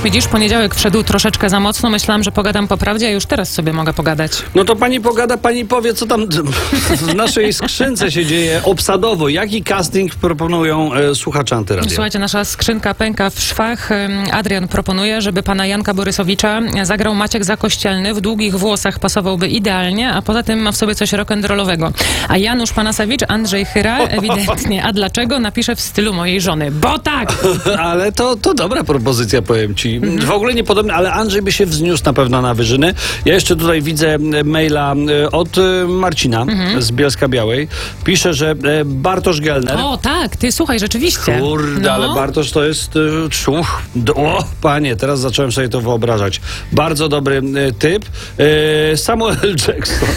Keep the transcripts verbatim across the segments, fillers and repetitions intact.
widzisz, poniedziałek wszedł troszeczkę za mocno. Myślałam, że pogadam po prawdzie, a już teraz sobie mogę pogadać. No to pani pogada, pani powie, co tam w naszej skrzynce się dzieje obsadowo. Jaki casting proponują e, słuchacze Antyradia? Słuchajcie, nasza skrzynka pęka w szwach. Adrian proponuje, żeby pana Janka Borysowicza zagrał Maciek Zakościelny. W długich włosach pasowałby idealnie, a poza tym ma w sobie coś rock'n'rollowego. A Janusz Panasewicz, Andrzej Chyra, ewidentnie. A dlaczego? Napisze w stylu mojej żony. Bo tak! Ale to, to dobra propozycja, powiem ci. Mhm. W ogóle niepodobne, ale Andrzej by się wzniósł na pewno na wyżyny. Ja jeszcze tutaj widzę maila od Marcina mhm. z Bielska-Białej. Pisze, że Bartosz Gelner... O tak, ty słuchaj, rzeczywiście. Kurde, no. ale Bartosz to jest... Uch, o, panie, teraz zacząłem sobie to wyobrażać. Bardzo dobry typ. Samuel Jackson.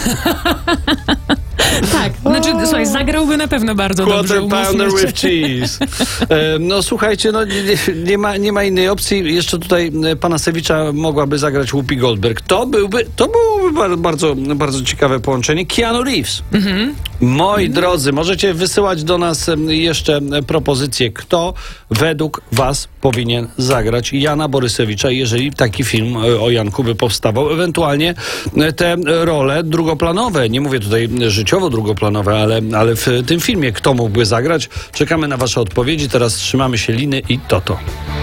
Tak, znaczy, słuchaj, zagrałby na pewno bardzo dobrze. Quarter pounder with cheese. E, no słuchajcie, no, nie, nie, ma, nie ma innej opcji. Jeszcze tutaj Panasewicza mogłaby zagrać Whoopi Goldberg. To byłby, to byłoby bardzo, bardzo ciekawe połączenie. Keanu Reeves. Mhm. Moi mhm. drodzy, możecie wysyłać do nas jeszcze propozycje, kto według was powinien zagrać Jana Borysowicza, jeżeli taki film o Janku by powstawał. Ewentualnie te role drugoplanowe, nie mówię tutaj życiowo drugoplanowe, ale, ale w tym filmie kto mógłby zagrać? Czekamy na wasze odpowiedzi. Teraz trzymamy się liny i toto.